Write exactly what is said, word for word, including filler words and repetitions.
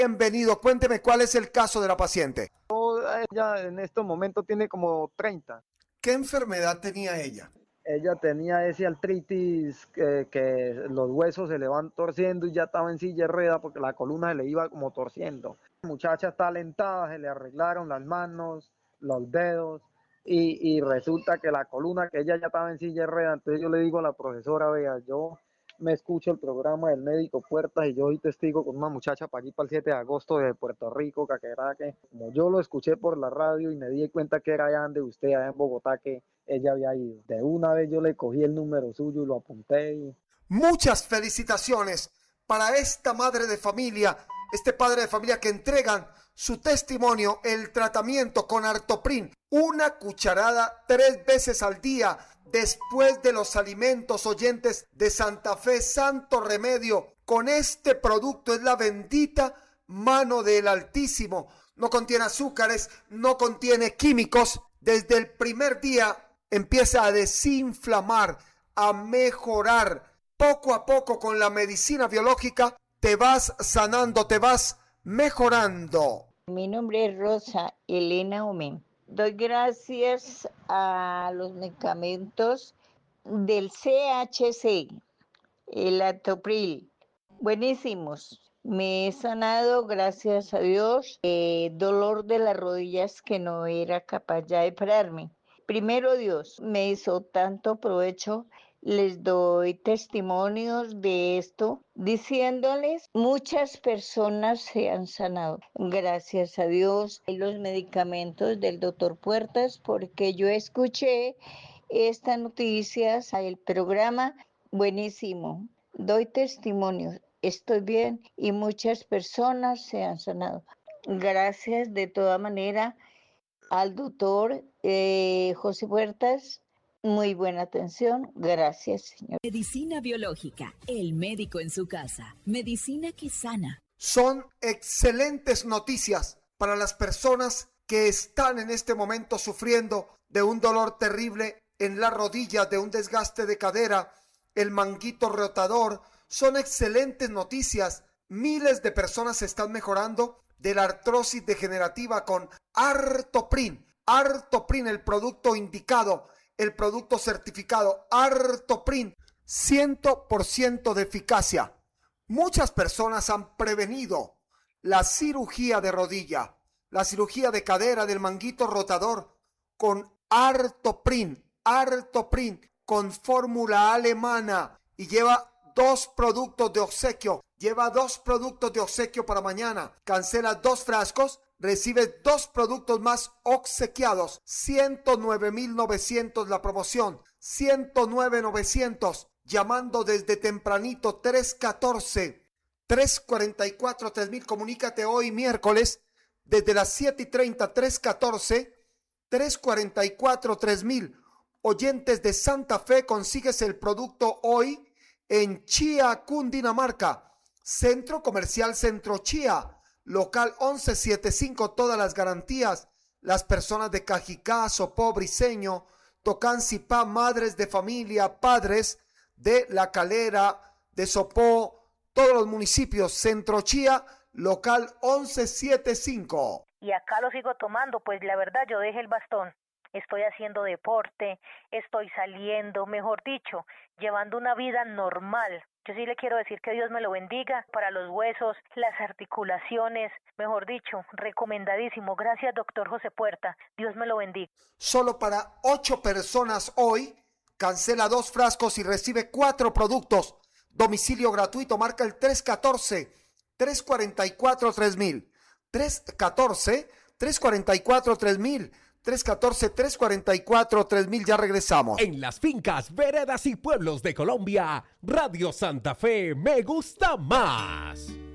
Bienvenido, cuénteme cuál es el caso de la paciente. Ella en estos momentos tiene como treinta. ¿Qué enfermedad tenía ella? Ella tenía ese artritis que, que los huesos se le van torciendo y ya estaba en silla de ruedas porque la columna se le iba como torciendo. La muchacha está alentada, se le arreglaron las manos, los dedos y, y resulta que la columna, que ella ya estaba en silla de ruedas, entonces yo le digo a la profesora, vea, yo me escucho el programa del médico Puertas y yo soy testigo con una muchacha para allí para el siete de agosto de Puerto Rico, Caqueraque. Como yo lo escuché por la radio y me di cuenta que era allá de usted, allá en Bogotá, que ella había ido. De una vez yo le cogí el número suyo y lo apunté. Y... Muchas felicitaciones para esta madre de familia, este padre de familia que entregan su testimonio, el tratamiento con Artoprin, una cucharada tres veces al día después de los alimentos, oyentes de Santa Fe, santo remedio. Con este producto es la bendita mano del Altísimo. No contiene azúcares, no contiene químicos. Desde el primer día empieza a desinflamar, a mejorar. Poco a poco con la medicina biológica te vas sanando, te vas mejorando. Mi nombre es Rosa Elena Omen. Doy gracias a los medicamentos del C H C, el Artopril. Buenísimos. Me he sanado, gracias a Dios, eh, dolor de las rodillas que no era capaz ya de pararme. Primero Dios me hizo tanto provecho. Les doy testimonios de esto, diciéndoles, muchas personas se han sanado. Gracias a Dios, los medicamentos del doctor Puertas, porque yo escuché estas noticias, el programa, buenísimo. Doy testimonios, estoy bien y muchas personas se han sanado. Gracias de toda manera al doctor eh, José Puertas. Muy buena atención, gracias, señor. Medicina biológica, el médico en su casa. Medicina que sana. Son excelentes noticias para las personas que están en este momento sufriendo de un dolor terrible en la rodilla, de un desgaste de cadera, el manguito rotador. Son excelentes noticias. Miles de personas están mejorando de la artrosis degenerativa con Artoprin. Artoprin, el producto indicado, el producto certificado Artoprin, cien por ciento de eficacia. Muchas personas han prevenido la cirugía de rodilla, la cirugía de cadera, del manguito rotador con Artoprin. Artoprin con fórmula alemana y lleva dos productos de obsequio. Lleva dos productos de obsequio para mañana. Cancela dos frascos, recibe dos productos más obsequiados. ciento nueve mil novecientos la promoción. ciento nueve mil novecientos. Llamando desde tempranito tres uno cuatro, tres cuatro cuatro, tres mil. Comunícate hoy miércoles desde las siete y treinta, tres uno cuatro, tres cuatro cuatro, tres mil. Oyentes de Santa Fe, consigues el producto hoy en Chía, Cundinamarca. Centro Comercial Centro Chía, local once setenta y cinco, todas las garantías. Las personas de Cajicá, Sopó, Briceño, Tocancipá, madres de familia, padres de La Calera, de Sopó, todos los municipios. Centro Chía, local once setenta y cinco. Y acá lo sigo tomando, pues la verdad yo dejé el bastón. Estoy haciendo deporte, estoy saliendo, mejor dicho, llevando una vida normal. Yo sí le quiero decir que Dios me lo bendiga para los huesos, las articulaciones, mejor dicho, recomendadísimo. Gracias, doctor José Puerta. Dios me lo bendiga. Solo para ocho personas hoy, cancela dos frascos y recibe cuatro productos. Domicilio gratuito, marca el tres uno cuatro, tres cuatro cuatro, tres mil. tres uno cuatro, tres cuatro cuatro, tres mil. tres uno cuatro, tres cuatro cuatro, tres mil. Ya regresamos. En las fincas, veredas y pueblos de Colombia, Radio Santa Fe me gusta más.